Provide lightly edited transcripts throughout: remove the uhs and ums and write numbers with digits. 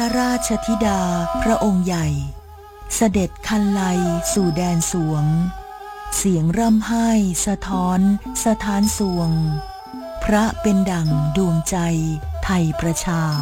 ราชธิดาพระองค์ใหญ่เสด็จคันไลสู่แดนสวงเสียงร่ำไห้สะท้อนสถานสวงพระเป็นดั่งดวงใจไทยประชา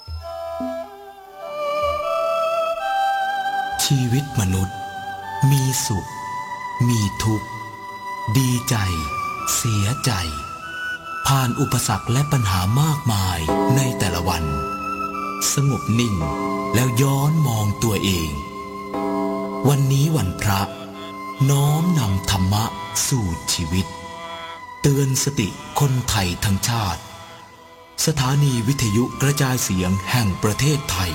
ชีวิตมนุษย์มีสุขมีทุกข์ดีใจเสียใจผ่านอุปสรรคและปัญหามากมายในแต่ละวันสงบนิ่งแล้วย้อนมองตัวเองวันนี้วันพระน้อมนำธรรมะสู่ชีวิตเตือนสติคนไทยทั้งชาติสถานีวิทยุกระจายเสียงแห่งประเทศไทย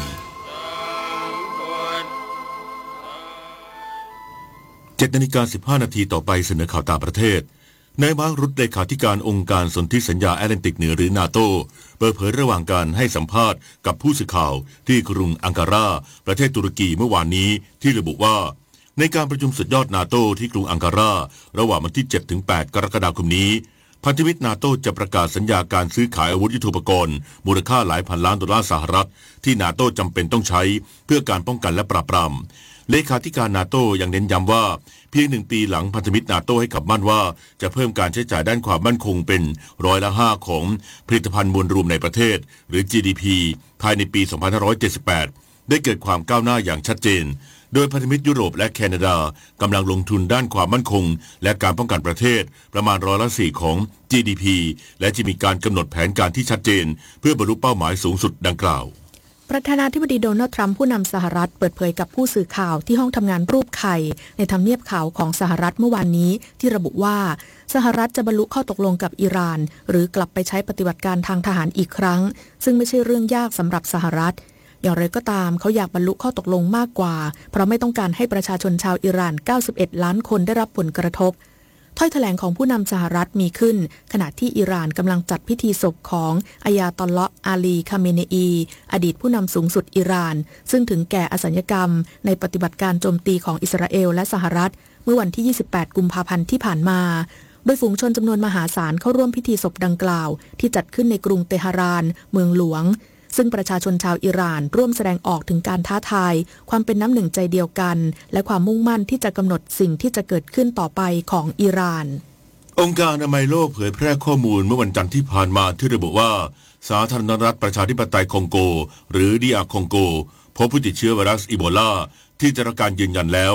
7:15 นาทีต่อไปเสนอข่าวต่างประเทศนายมาร์ค รุตเลขาธิการองค์การสนธิสัญญาแอตแลนติกเหนือหรือนาโตเปิดเผยระหว่างการให้สัมภาษณ์กับผู้สื่อข่าวที่กรุงอังการาประเทศตุรกีเมื่อวานนี้ที่ระบุว่าในการประชุมสุดยอดนาโตที่กรุงอังการาระหว่างวันที่ 7-8 กรกฎาคมนี้พันธมิตรนาโตจะประกาศสัญญาการซื้อขายอาวุธยุทโธปกรณ์มูลค่าหลายพันล้านดอลลาร์สหรัฐที่นาโตจำเป็นต้องใช้เพื่อการป้องกันและปราบปรามเลขาธิการนาโตยังเน้นย้ำว่าเพียง1 ปีหลังพันธมิตรนาโตให้คำมั่นว่าจะเพิ่มการใช้จ่ายด้านความมั่นคงเป็น5%ของผลิตภัณฑ์มวลรวมในประเทศหรือ GDP ภายในปี 2578 ได้เกิดความก้าวหน้าอย่างชัดเจนโดยพันธมิตรยุโรปและแคนาดากำลังลงทุนด้านความมั่นคงและการป้องกันประเทศประมาณ4%ของ GDP และจะมีการกำหนดแผนการที่ชัดเจนเพื่อบรรลุเป้าหมายสูงสุดดังกล่าวประธานาธิบดีโดนัลด์ทรัมป์ผู้นำสหรัฐเปิดเผยกับผู้สื่อข่าวที่ห้องทำงานรูปไข่ในทำเนียบขาวของสหรัฐเมื่อวานนี้ที่ระบุว่าสหรัฐจะบรรลุข้อตกลงกับอิหร่านหรือกลับไปใช้ปฏิบัติการทางทหารอีกครั้งซึ่งไม่ใช่เรื่องยากสำหรับสหรัฐอย่างไรก็ตามเขาอยากบรรลุข้อตกลงมากกว่าเพราะไม่ต้องการให้ประชาชนชาวอิหร่าน91 ล้านคนได้รับผลกระทบถ้อยแถลงของผู้นำสหรัฐมีขึ้นขณะที่อิหร่านกำลังจัดพิธีศพของอายาตอลเลาะห์อาลีคาเมเนอีอดีตผู้นำสูงสุดอิหร่านซึ่งถึงแก่อสัญกรรมในปฏิบัติการโจมตีของอิสราเอลและสหรัฐเมื่อวันที่ 28 กุมภาพันธ์ที่ผ่านมาโดยฝูงชนจำนวนมหาศาลเข้าร่วมพิธีศพดังกล่าวที่จัดขึ้นในกรุงเตหะรานเมืองหลวงซึ่งประชาชนชาวอิหร่านร่วมแสดงออกถึงการท้าทายความเป็นน้ำหนึ่งใจเดียวกันและความมุ่งมั่นที่จะกำหนดสิ่งที่จะเกิดขึ้นต่อไปของอิหร่านองค์การอนามัยโลกเผยแพร่ข้อมูลเมื่อวันจันทร์ที่ผ่านมาที่ระบุว่าสาธารณรัฐประชาธิปไตยคองโกหรือDRคองโกพบผู้ติดเชื้อไวรัสอีโบลาที่ได้รับการยืนยันแล้ว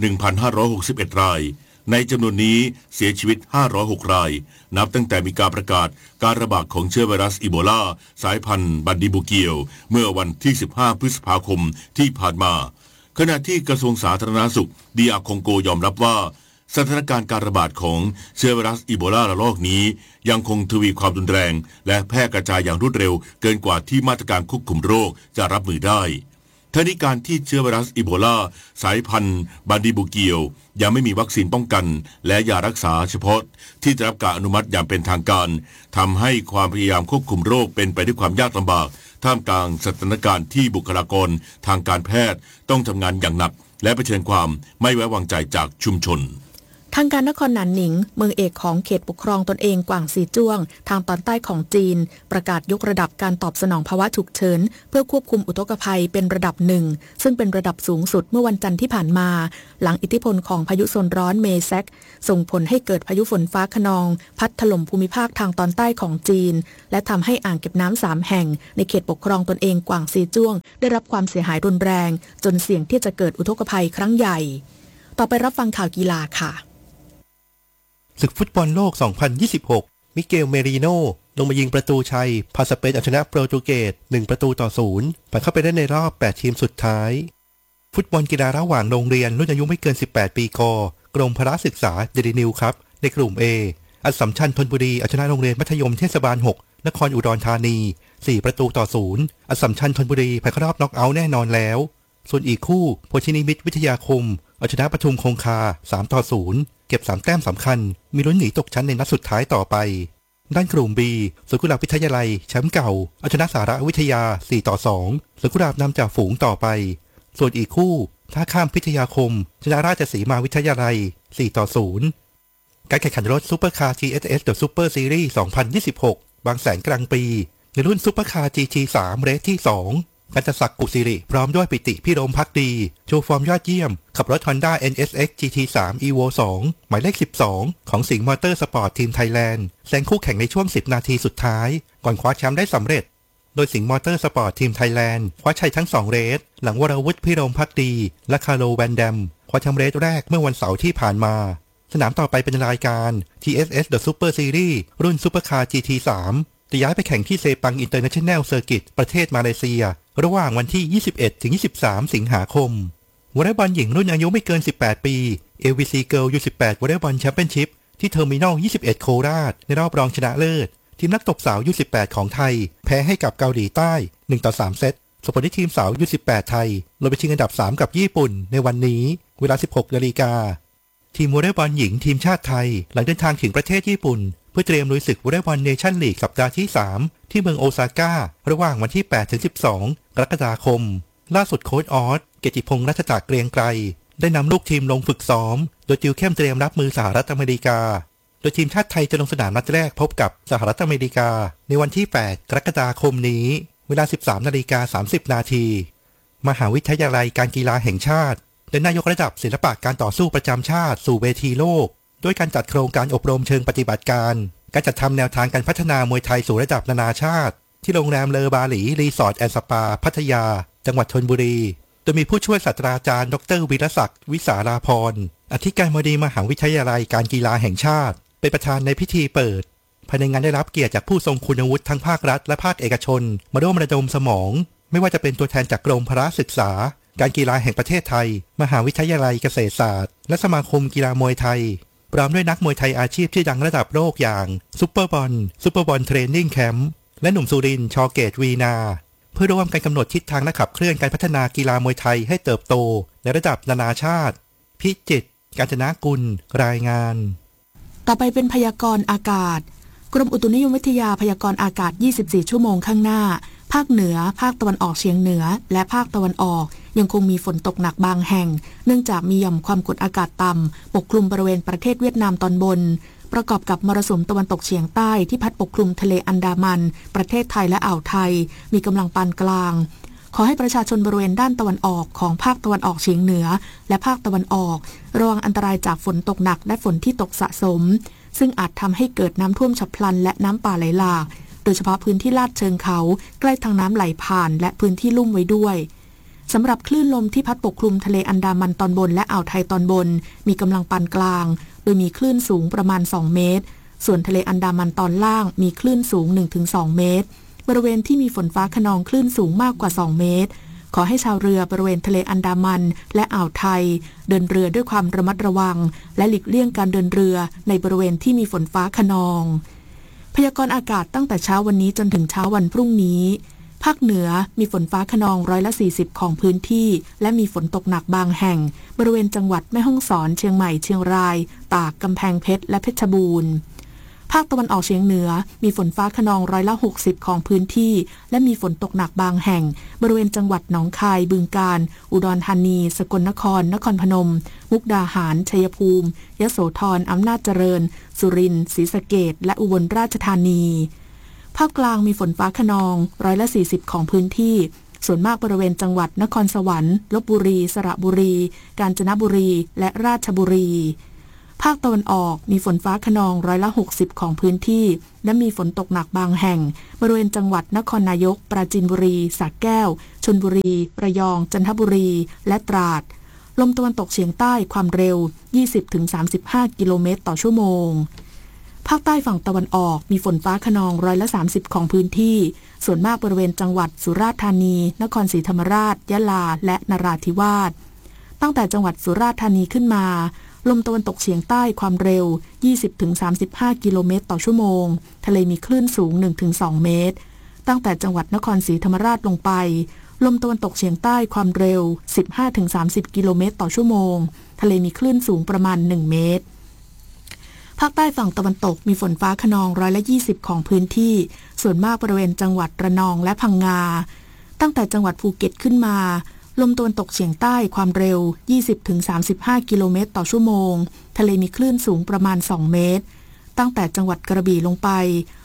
1,561 รายในจำนวนนี้เสียชีวิต506รายนับตั้งแต่มีการประกาศการระบาดของเชื้อไวรัสอีโบลาสายพันธุ์บันดิบูเกียวเมื่อวันที่15พฤษภาคมที่ผ่านมาขณะที่กระทรวงสาธารณสุขDRคองโกยอมรับว่าสถานการณ์การระบาดของเชื้อไวรัสอีโบลาระลอกนี้ยังคงทวีความรุนแรงและแพร่กระจายอย่างรวดเร็วเกินกว่าที่มาตรการควบคุมโรคจะรับมือได้ทั้งนี้การที่เชื้อไวรัสอีโบลาสายพันธุ์บันดิบูเกียวยังไม่มีวัคซีนป้องกันและยารักษาเฉพาะที่ได้รับการอนุมัติอย่างเป็นทางการทำให้ความพยายามควบคุมโรคเป็นไปด้วยความยากลำบากท่ามกลางสถานการณ์ที่บุคลากรทางการแพทย์ต้องทำงานอย่างหนักและเผชิญความไม่ไว้วางใจจากชุมชนทางการนครหนานหนิงเมืองเอกของเขตปกครองตนเองกวางซีจ้วงทางตอนใต้ของจีนประกาศยกระดับการตอบสนองภาวะฉุกเฉินเพื่อควบคุมอุทกภัยเป็นระดับหนึ่งซึ่งเป็นระดับสูงสุดเมื่อวันจันทร์ที่ผ่านมาหลังอิทธิพลของพายุโซนร้อนเมแซกส่งผลให้เกิดพายุฝนฟ้าคะนองพัดถล่มภูมิภาคทางตอนใต้ของจีนและทำให้อ่างเก็บน้ำ3แห่งในเขตปกครองตนเองกวางซีจ้วงได้รับความเสียหายรุนแรงจนเสี่ยงที่จะเกิดอุทกภัยครั้งใหญ่ต่อไปรับฟังข่าวกีฬาค่ะศึกฟุตบอลโลก 2026 มิเกล เมริโนลงมายิงประตูชัยพาสเปนเอาชนะโปรตุเกส1-0ผ่านเข้าไปได้ในรอบ8ทีมสุดท้ายฟุตบอลกีฬาระหว่างโรงเรียนรุ่นอายุไม่เกิน18ปีกรมพละศึกษาเดลินิวครับในกลุ่ม A อัสสัมชัญธนบุรีเอาชนะโรงเรียนมัธยมเทศบาล6นครอุดรธานี4-0อัสสัมชัญธนบุรีผ่านเข้ารอบน็อกเอาท์แน่นอนแล้วส่วนอีกคู่โพชินิมิตรวิทยาคมเอาชนะปทุมคงคา3-0เก็บ3แต้มสำคัญมีลุ้นหนีตกชั้นในนัดสุดท้ายต่อไปด้านกลุ่ม B สวนกุหลาบวิทยาลัยแชมป์เก่าเอาชนะสารวิทยา4-2สวนกุหลาบนำจากฝูงต่อไปส่วนอีกคู่ท่าข้ามพิทยาคมชนะราชสีมาวิทยาลัย4-0การแข่งขันรถซุปเปอร์คาร์ GSS The Super Series 2026 บางแสนกลางปีในรุ่นซุปเปอร์คาร์ GT3 เรสที่2 กันตศักดิ์กุศิริพร้อมด้วยปิติพิรมภักดีโชว์ฟอร์มยอดเยี่ยมขับรถ Honda NSX GT3 Evo 2 หมายเลข 12 ของสิงห์มอเตอร์สปอร์ตทีมไทยแลนด์แซงคู่แข่งในช่วง10 นาทีสุดท้ายก่อนคว้าแชมป์ได้สำเร็จโดยสิงห์มอเตอร์สปอร์ตทีมไทยแลนด์คว้าชัยทั้ง2เรสหลังวรวุฒิพิรมภักดีและคาร์โลแวนแดมคว้าแชมป์เรสแรกเมื่อวันเสาร์ที่ผ่านมาสนามต่อไปเป็นรายการ TSS The Super Series รุ่นซุปเปอร์คาร์ GT3 จะย้ายไปแข่งที่เซปังอินเตอร์เนชั่นแนลเซอร์กิตประเทศมาเลเซียระหว่างวันที่ 21-23 สิงหาคมวอลเลย์บอลหญิงรุ่นอายุไม่เกิน 18 ปี AVC Girl U18 วอลเลย์บอลแชมเปี้ยนชิพที่เทอร์มินอล 21 โคราชในรอบรองชนะเลิศทีมนักตบสาว U18 ของไทยแพ้ให้กับเกาหลีใต้ 1-3 เซตส่งผลที่ทีมสาว U18 ไทยลงไปชิงอันดับ 3 กับญี่ปุ่นในวันนี้เวลา 16 นาฬิกาทีมวอลเลย์บอลหญิงทีมชาติไทยหลังเดินทางถึงประเทศญี่ปุ่นเพื่อเตรียมลุยศึกวอลเลย์บอลเนชั่นลีกสัปดาห์ที่ 3 ที่เมืองโอซาก้าระหว่างวันที่ 8-12 กรกฎาคมล่าสุดโค้ชออสเกียรติพงษ์รัชจักรเกรียงไกรได้นำลูกทีมลงฝึกซ้อมโดยติวเข้มเตรียมรับมือสหรัฐอเมริกาโดยทีมชาติไทยจะลงสนามนัดแรกพบกับสหรัฐอเมริกาในวันที่ 8 กรกฎาคมนี้เวลา 13:30 นาทีมหาวิทยาลัยการกีฬาแห่งชาติเดินหน้ายกระดับศิลปะการต่อสู้ประจำชาติสู่เวทีโลกด้วยการจัดโครงการอบรมเชิงปฏิบัติการจัดทำแนวทางการพัฒนามวยไทยสู่ระดับนานาชาติที่โรงแรมเลอบาหลีรีสอร์ทแอนด์สปาพัทยาจังหวัดชลบุรีโดยมีผู้ช่วยศาสตราจารย์ดร.วีรศักดิ์วิสาราพรอธิการบดีมหาวิทยาลัยการกีฬาแห่งชาติเป็นประธานในพิธีเปิดภายในงานได้รับเกียรติจากผู้ทรงคุณวุฒิทั้งภาครัฐและภาคเอกชนมาร่วมระดมสมองไม่ว่าจะเป็นตัวแทนจากกรมพละศึกษาการกีฬาแห่งประเทศไทยมหาวิทยาลัยเกษตรศาสตร์และสมาคมกีฬามวยไทยพร้อมด้วยนักมวยไทยอาชีพที่ดังระดับโลกอย่างซุปเปอร์บอลเทรนนิ่งแคมป์และหนุ่มสุรินทร์ชอเกตวีนาเพื่อร่วมกันกำหนดทิศทางและขับเคลื่อนการพัฒนากีฬามวยไทยให้เติบโตในระดับนานาชาติพิจิตร กาญจนกุลรายงานต่อไปเป็นพยากรณ์อากาศกรมอุตุนิยมวิทยาพยากรณ์อากาศ24 ชั่วโมงข้างหน้าภาคเหนือภาคตะวันออกเฉียงเหนือและภาคตะวันออกยังคงมีฝนตกหนักบางแห่งเนื่องจากมีหย่อมความกดอากาศต่ำปกคลุมบริเวณประเทศเวียดนามตอนบนประกอบกับมรสุมตะวันตกเฉียงใต้ที่พัดปกคลุมทะเลอันดามันประเทศไทยและอ่าวไทยมีกำลังปานกลางขอให้ประชาชนบริเวณด้านตะวันออกของภาคตะวันออกเฉียงเหนือและภาคตะวันออกระวังอันตรายจากฝนตกหนักและฝนที่ตกสะสมซึ่งอาจทำให้เกิดน้ำท่วมฉับพลันและน้ำป่าไหลหลากโดยเฉพาะพื้นที่ลาดเชิงเขาใกล้ทางน้ำไหลผ่านและพื้นที่ลุ่มไว้ด้วยสำหรับคลื่นลมที่พัดปกคลุมทะเลอันดามันตอนบนและอ่าวไทยตอนบนมีกำลังปานกลางโดยมีคลื่นสูงประมาณ2 เมตรส่วนทะเลอันดามันตอนล่างมีคลื่นสูง 1-2 เมตรบริเวณที่มีฝนฟ้าคะนองคลื่นสูงมากกว่า2 เมตรขอให้ชาวเรือบริเวณทะเลอันดามันและอ่าวไทยเดินเรือด้วยความระมัดระวังและหลีกเลี่ยงการเดินเรือในบริเวณที่มีฝนฟ้าคะนองพยากรณ์อากาศตั้งแต่เช้าวันนี้จนถึงเช้าวันพรุ่งนี้ภาคเหนือมีฝนฟ้าคะนอง40%ของพื้นที่และมีฝนตกหนักบางแห่งบริเวณจังหวัดแม่ฮ่องสอนเชียงใหม่เชียงรายตากกำแพงเพชรและเพชรบูรณ์ภาคตะวันออกเฉียงเหนือมีฝนฟ้าคะนอง60%ของพื้นที่และมีฝนตกหนักบางแห่งบริเวณจังหวัดหนองคายบึงกาฬอุดรธานีสกลนครนครพนมมุกดาหารชัยภูมิยโสธรอำนาจเจริญสุรินทร์ศรีสะเกษและอุบลราชธานีภาคกลางมีฝนฟ้าคะนอง40%ของพื้นที่ส่วนมากบริเวณจังหวัดนครสวรรค์ลพบุรีสระบุรีกาญจนบุรีและราชบุรีภาคตะวันออกมีฝนฟ้าคะนอง60%ของพื้นที่และมีฝนตกหนักบางแห่งบริเวณจังหวัดนครนายกปราจีนบุรีสระแก้วชลบุรีระยองจันทบุรีและตราดลมตะวันตกเฉียงใต้ความเร็ว 20-35 กิโลเมตรต่อชั่วโมงภาคใต้ฝั่งตะวันออกมีฝนฟ้าคะนอง30%ของพื้นที่ส่วนมากบริเวณจังหวัดสุราษฎร์ธานีนครศรีธรรมราชยะลาและนราธิวาสตั้งแต่จังหวัดสุราษฎร์ธานีขึ้นมาลมตะวันตกเฉียงใต้ความเร็ว 20-35 กิโลเมตรต่อชั่วโมงทะเลมีคลื่นสูง 1-2 เมตรตั้งแต่จังหวัดนครศรีธรรมราชลงไปลมตะวันตกเฉียงใต้ความเร็ว 15-30 กิโลเมตรต่อชั่วโมงทะเลมีคลื่นสูงประมาณ1 เมตรภาคใต้ฝั่งตะวันตกมีฝนฟ้าคะนอง20%ของพื้นที่ส่วนมากบริเวณจังหวัดระนองและพังงาตั้งแต่จังหวัดภูเก็ตขึ้นมาลมตะวันตกเฉียงใต้ความเร็ว 20-35 กิโลเมตรต่อชั่วโมงทะเลมีคลื่นสูงประมาณ2 เมตรตั้งแต่จังหวัดกระบี่ลงไป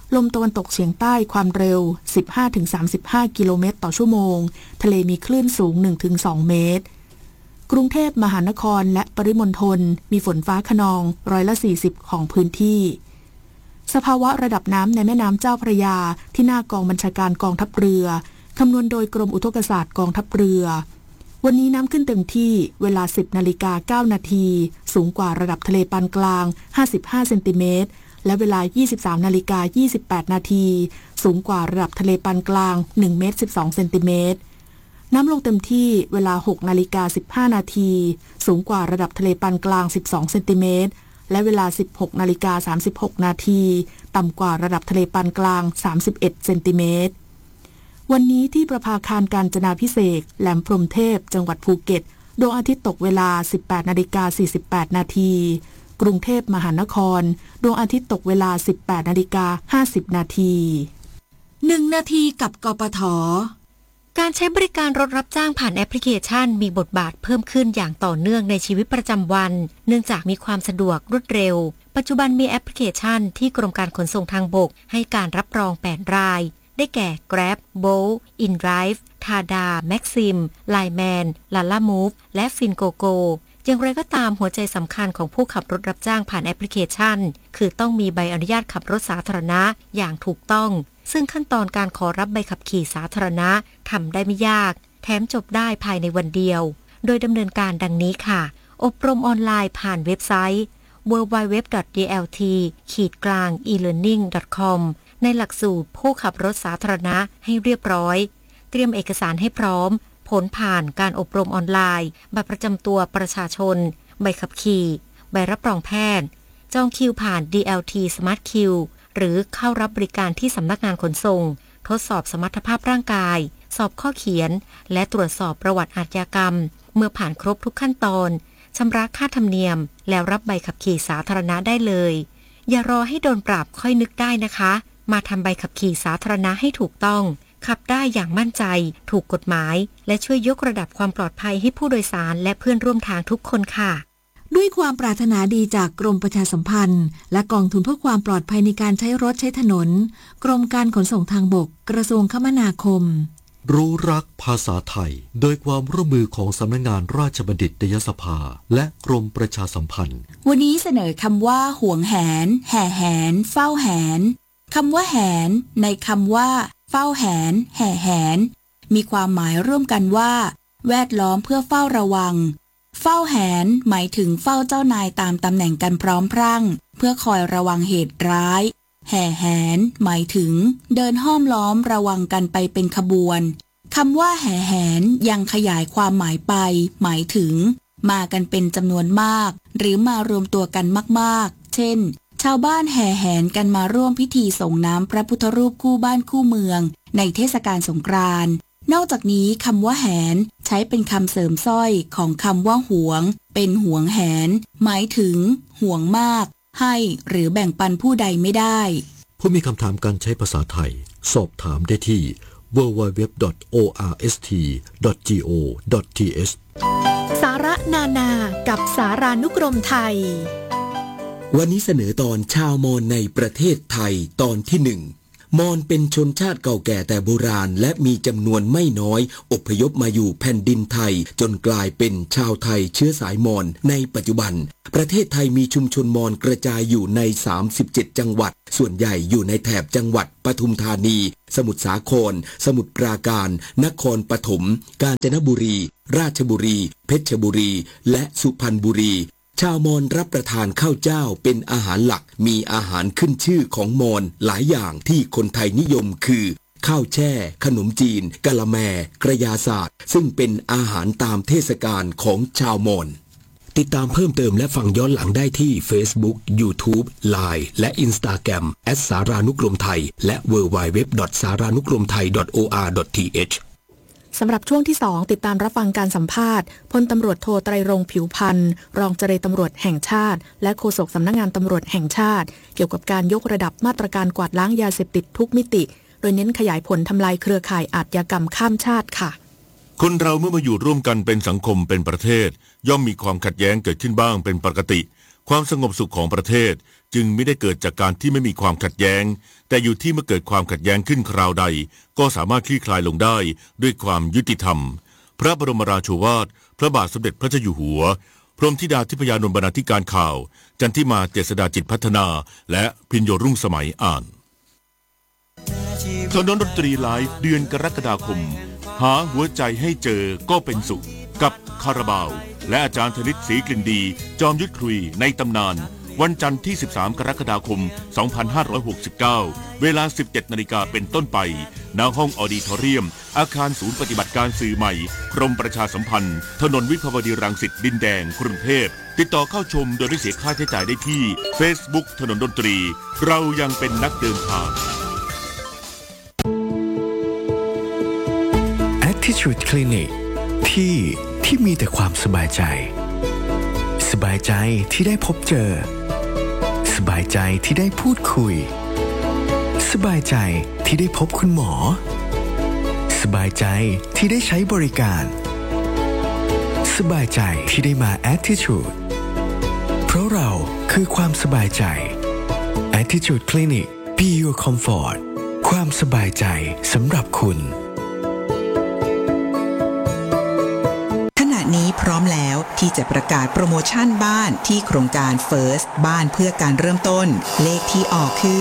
ลมตะวันตกเฉียงใต้ความเร็ว 15-35 กิโลเมตรต่อชั่วโมงทะเลมีคลื่นสูง 1-2 เมตรกรุงเทพมหานครและปริมณฑลมีฝนฟ้าคะนอง40%ของพื้นที่สภาวะระดับน้ำในแม่น้ำเจ้าพระยาที่หน้ากองบัญชาการกองทัพเรือคำนวณโดยกรมอุทกศาสตร์กองทัพเรือวันนี้น้ำขึ้นเต็มที่เวลา 10:09 นาทีสูงกว่าระดับทะเลปานกลาง55เซนติเมตรและเวลา 23:28 นาทีสูงกว่าระดับทะเลปานกลาง1 เมตร 12 เซนติเมตรน้ำลงเต็มที่เวลา 6:15 นาทีสูงกว่าระดับทะเลปานกลาง12 เซนติเมตรและเวลา 16:36 นาทีต่ำกว่าระดับทะเลปานกลาง31 เซนติเมตรวันนี้ที่ประภาคารกาญจนาภิเษกแหลมพรหมเทพจังหวัดภูเก็ตดวงอาทิตย์ตกเวลา 18:48 นาทีกรุงเทพมหานครดวงอาทิตย์ตกเวลา 18:50 นาที 1 นาทีกับกปท. การใช้บริการรถรับจ้างผ่านแอปพลิเคชันมีบทบาทเพิ่มขึ้นอย่างต่อเนื่องในชีวิตประจำวันเนื่องจากมีความสะดวกรวดเร็วปัจจุบันมีแอปพลิเคชันที่กรมการขนส่งทางบกให้การรับรอง8รายได้แก่ Grab, Bolt, InDrive, Tada, Maxim, Lineman, Lalamove และ Fingogo อย่างไรก็ตามหัวใจสำคัญของผู้ขับรถรับจ้างผ่านแอปพลิเคชันคือต้องมีใบอนุญาตขับรถสาธารณะอย่างถูกต้องซึ่งขั้นตอนการขอรับใบขับขี่สาธารณะทำได้ไม่ยากแถมจบได้ภายในวันเดียวโดยดำเนินการดังนี้ค่ะอบรมออนไลน์ผ่านเว็บไซต์ www.dlt-elearning.com ในหลักสูตรผู้ขับรถสาธารณะให้เรียบร้อยเตรียมเอกสารให้พร้อมผลผ่านการอบรมออนไลน์บัตรประจำตัวประชาชนใบขับขี่ใบรับรองแพทย์จองคิวผ่าน DLT Smart Q หรือเข้ารับบริการที่สำนักงานขนส่งทดสอบสมรรถภาพร่างกายสอบข้อเขียนและตรวจสอบประวัติอาชญากรรมเมื่อผ่านครบทุกขั้นตอนชำระค่าธรรมเนียมแล้วรับใบขับขี่สาธารณะได้เลยอย่ารอให้โดนปรับค่อยนึกได้นะคะมาทำใบขับขี่สาธารณะให้ถูกต้องขับได้อย่างมั่นใจถูกกฎหมายและช่วยยกระดับความปลอดภัยให้ผู้โดยสารและเพื่อนร่วมทางทุกคนค่ะด้วยความปรารถนาดีจากกรมประชาสัมพันธ์และกองทุนเพื่อความปลอดภัยในการใช้รถใช้ถนนกรมการขนส่งทางบกกระทรวงคมนาคมรู้รักภาษาไทยโดยความร่วมมือของสำนักงานราชบัณฑิตยสภาและกรมประชาสัมพันธ์วันนี้เสนอคำว่าหวงแหนแห่แหนเฝ้าแหนคำว่าแหนในคำว่าเฝ้าแหนแห่แหนมีความหมายร่วมกันว่าแวดล้อมเพื่อเฝ้าระวังเฝ้าแหนหมายถึงเฝ้าเจ้านายตามตำแหน่งกันพร้อมพรั่งเพื่อคอยระวังเหตุร้ายแห่แหนหมายถึงเดินห้อมล้อมระวังกันไปเป็นขบวนคำว่าแห่แหนยังขยายความหมายไปหมายถึงมากันเป็นจำนวนมากหรือมารวมตัวกันมากๆเช่นชาวบ้านแห่แหนกันมาร่วมพิธีส่งน้ำพระพุทธรูปคู่บ้านคู่เมืองในเทศกาลสงกรานต์นอกจากนี้คำว่าแหนใช้เป็นคำเสริมสร้อยของคำว่าหวงเป็นหวงแหนหมายถึงห่วงมากให้หรือแบ่งปันผู้ใดไม่ได้ผู้มีคำถามการใช้ภาษาไทยสอบถามได้ที่ www.orst.go.th สาระนานากับสารานุกรมไทยวันนี้เสนอตอนชาวมอญในประเทศไทยตอนที่ 1มอญเป็นชนชาติเก่าแก่แต่โบราณและมีจำนวนไม่น้อยอพยพมาอยู่แผ่นดินไทยจนกลายเป็นชาวไทยเชื้อสายมอญในปัจจุบันประเทศไทยมีชุมชนมอญกระจายอยู่ใน37จังหวัดส่วนใหญ่อยู่ในแถบจังหวัดปทุมธานีสมุทรสาครสมุทรปราการนครปฐมกาญจนบุรีราชบุรีเพชรบุรีและสุพรรณบุรีชาวมอญรับประทานข้าวเจ้าเป็นอาหารหลักมีอาหารขึ้นชื่อของมอญหลายอย่างที่คนไทยนิยมคือข้าวแช่ขนมจีนกะละแมกระยาศาสตร์ซึ่งเป็นอาหารตามเทศกาลของชาวมอญติดตามเพิ่มเติมและฟังย้อนหลังได้ที่ Facebook YouTube Line และ Instagram @สารานุกรมไทยและ www.saranukromthai.or.th สำหรับช่วงที่ 2 ติดตามรับฟังการสัมภาษณ์พลตำรวจโทไตรรงค์ผิวพันธ์รองเจรตำรวจแห่งชาติและโฆษกสำนักงานตำรวจแห่งชาติเกี่ยวกับการยกระดับมาตรการกวาดล้างยาเสพติดทุกมิติโดยเน้นขยายผลทำลายเครือข่ายอาชญากรรมข้ามชาติค่ะคนเราเมื่อมาอยู่ร่วมกันเป็นสังคมเป็นประเทศย่อมมีความขัดแย้งเกิดขึ้นบ้างเป็นปกติความสงบสุขของประเทศจึงไม่ได้เกิดจากการที่ไม่มีความขัดแย้งแต่อยู่ที่เมื่อเกิดความขัดแย้งขึ้นคราวใดก็สามารถคลี่คลายลงได้ด้วยความยุติธรรมพระบรมราโชวาทพระบาทสมเด็จพระเจ้าอยู่หัวพรหมธิดาทิพยานนท์บรรณาธิการข่าวจันทิมาเจษฎาจิตพัฒนาและพิญโยรุ่งสมัยอ่านถนนดนตรีไลฟ์เดือนกรกฎาคมหาหัวใจให้เจอก็เป็นสุขกับคาราบาวและอาจารย์ธนิตศรีกลิ่นดีจอมยุทธคุยในตำนานวันจันทร์ที่13กรกฎาคม2569เวลา 17:00 น.เป็นต้นไปณห้องออดิทอเรียมอาคารศูนย์ปฏิบัติการสื่อใหม่กรมประชาสัมพันธ์ถนนวิภาวดีรังสิตดินแดงกรุงเทพติดต่อเข้าชมโดยไม่เสียค่าใช้จ่ายได้ที่ Facebook ถนนดนตรีเรายังเป็นนักเดินทาง Attitude Clinic ที่มีแต่ความสบายใจสบายใจที่ได้พบเจอสบายใจที่ได้พูดคุยสบายใจที่ได้พบคุณหมอสบายใจที่ได้ใช้บริการสบายใจที่ได้มา Attitude เพราะเราคือความสบายใจ Attitude Clinic Be Your Comfort ความสบายใจสำหรับคุณนี้พร้อมแล้วที่จะประกาศโปรโมชั่นบ้านที่โครงการ First บ้านเพื่อการเริ่มต้นเลขที่ออกคือ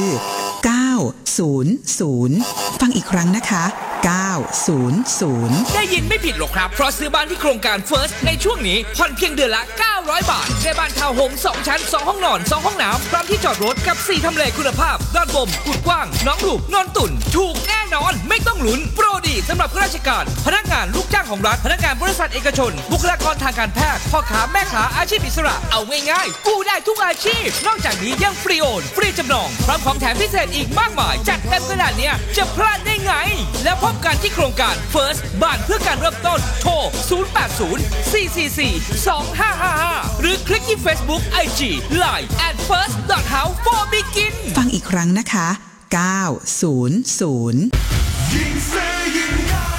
900ฟังอีกครั้งนะคะ900 ได้ยินไม่ผิดหรอกครับเพราะซื้อบ้านที่โครงการ First ในช่วงนี้ผ่อนเพียงเดือนละ900 บาทได้บ้านทาวน์โฮม2ชั้น2ห้องนอน2ห้องน้ำพร้อมที่จอดรถกับ4ทำเลคุณภาพด้านบมกุดกว้างน้องหลูกนนตุ่นถูกแน่นอนไม่ต้องลุ้นโปรดีสำหรับข้าราชการพนักงานลูกจ้างของรัฐพนักงานบริษัทเอกชนบุคลากรทางการแพทย์พ่อค้าแม่ค้าอาชีพอิสระเอาง่ายๆกู้ได้ทุกอาชีพนอกจากนี้ยังฟรีโอนฟรีจำนองพร้อมของแถมพิเศษอีกมากมายจัดเต็มขนาดนี้จะพลาดได้ไงแล้วพบกันที่โครงการ First บ้านเพื่อการเริ่มต้นโทร 080-444-2555 หรือคลิกที่ Facebook IG Line @first.house4begin ฟังอีกครั้งนะคะ900